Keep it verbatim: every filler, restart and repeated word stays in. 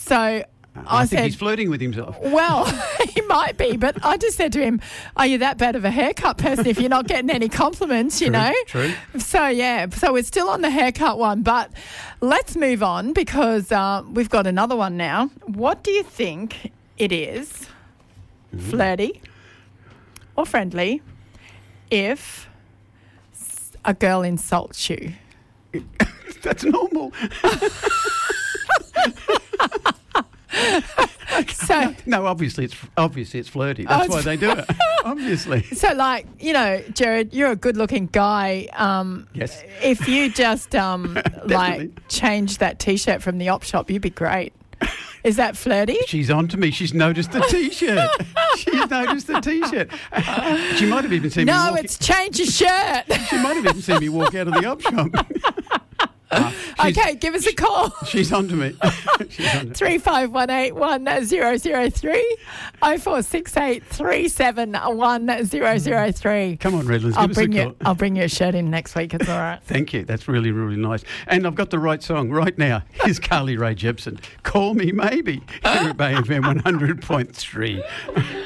So I, I think said, he's flirting with himself. well, he might be, but I just said to him, are you that bad of a haircut person if you're not getting any compliments, you True, know? true. So, yeah, so we're still on the haircut one, but let's move on because uh, we've got another one now. What do you think it is, mm. flirty or friendly, if a girl insults you? That's normal. So no, obviously it's obviously it's flirty. That's Oh, why they do it. Obviously. So, like, you know, Jared, you're a good-looking guy. Um, Yes. If you just, um, like, change that T-shirt from the op shop, you'd be great. Is that flirty? She's on to me. She's noticed the T-shirt. She's noticed the T-shirt. She might have even seen me No, walk. it's change your shirt. She might have even seen me walk out of the op shop. Uh, Okay, give us a call. She's on to me. She's on to me. Three five one eight one zero zero three oh four six eight three seven one zero zero three. Come on, Redlands, I'll give us a bring call. you. I'll bring you a shirt in next week. It's all right. Thank you. That's really, really nice. And I've got the right song right now. Here's Carly Rae Jepsen. Call Me Maybe. Here at Bay F M one hundred point three.